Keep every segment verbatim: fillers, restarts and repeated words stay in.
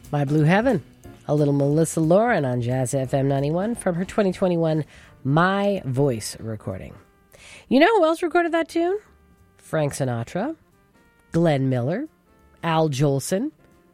My Blue Heaven, a little Melissa Lauren on Jazz F M ninety-one from her twenty twenty-one My Voice recording. You know who else recorded that tune? Frank Sinatra, Glenn Miller, Al Jolson,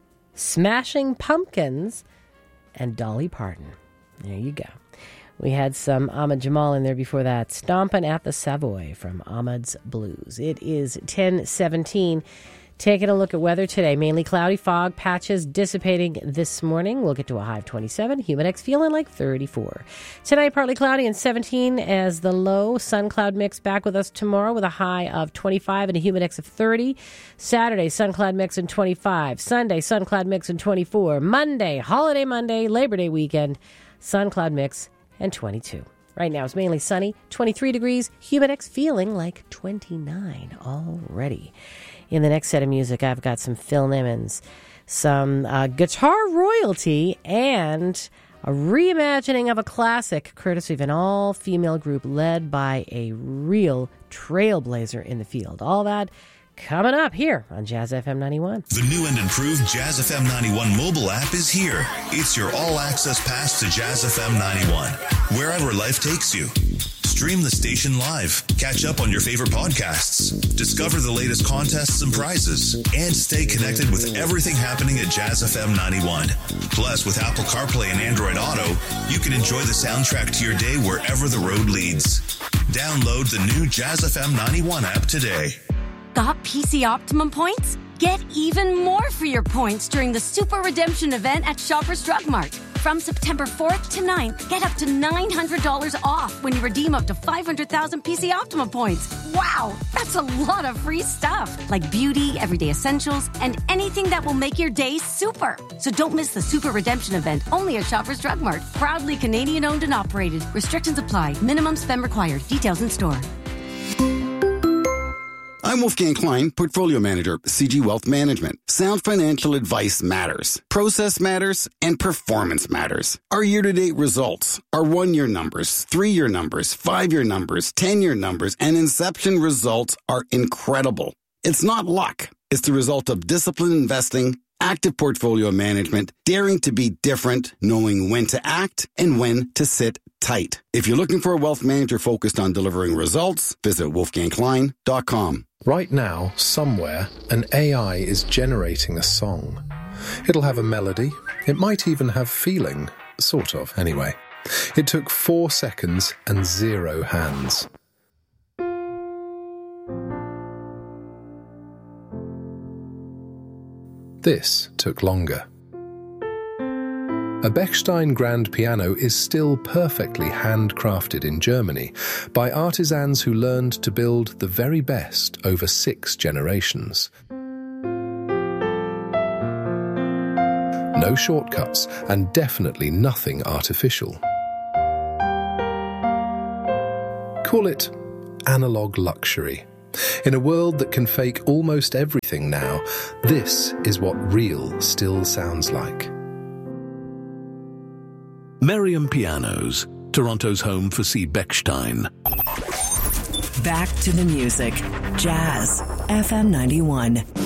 Smashing Pumpkins, and Dolly Parton. There you go. We had some Ahmad Jamal in there before that. Stompin' at the Savoy from Ahmad's Blues. It is ten seventeen. Taking a look at weather today. Mainly cloudy, fog patches dissipating this morning. We'll get to a high of twenty-seven. Humidex feeling like thirty-four. Tonight, partly cloudy and seventeen as the low. Sun cloud mix back with us tomorrow with a high of twenty-five and a humidex of thirty. Saturday, sun cloud mix and twenty-five. Sunday, sun cloud mix and twenty-four. Monday, holiday Monday, Labor Day weekend, sun cloud mix and twenty-two. Right now, it's mainly sunny, twenty-three degrees. Humidex feeling like twenty-nine already. In the next set of music, I've got some Phil Nimmons, some uh, guitar royalty, and a reimagining of a classic courtesy of an all-female group led by a real trailblazer in the field. All that coming up here on Jazz F M ninety-one. The new and improved Jazz F M ninety-one mobile app is here. It's your all-access pass to Jazz F M ninety-one, wherever life takes you. Stream the station live, catch up on your favorite podcasts, discover the latest contests and prizes, and stay connected with everything happening at Jazz F M ninety-one. Plus, with Apple CarPlay and Android Auto, you can enjoy the soundtrack to your day wherever the road leads. Download the new Jazz F M ninety-one app today. Got P C Optimum points? Get even more for your points during the Super Redemption event at Shoppers Drug Mart. From September fourth to ninth, get up to nine hundred dollars off when you redeem up to five hundred thousand P C Optimum points. Wow, that's a lot of free stuff, like beauty, everyday essentials, and anything that will make your day super. So don't miss the Super Redemption event, only at Shoppers Drug Mart. Proudly Canadian-owned and operated. Restrictions apply. Minimum spend required. Details in store. I'm Wolfgang Klein, Portfolio Manager, C G Wealth Management. Sound financial advice matters. Process matters, and performance matters. Our year-to-date results, our one-year numbers, three-year numbers, five-year numbers, ten-year numbers, and inception results are incredible. It's not luck. It's the result of disciplined investing, active portfolio management, daring to be different, knowing when to act and when to sit tight. If you're looking for a wealth manager focused on delivering results, visit wolfgang klein dot com. Right now, somewhere, an A I is generating a song. It'll have a melody. It might even have feeling. Sort of, anyway. It took four seconds and zero hands. This took longer. A Bechstein grand piano is still perfectly handcrafted in Germany by artisans who learned to build the very best over six generations. No shortcuts, and definitely nothing artificial. Call it analog luxury. In a world that can fake almost everything now, this is what real still sounds like. Merriam Pianos, Toronto's home for C. Bechstein. Back to the music. Jazz F M ninety-one.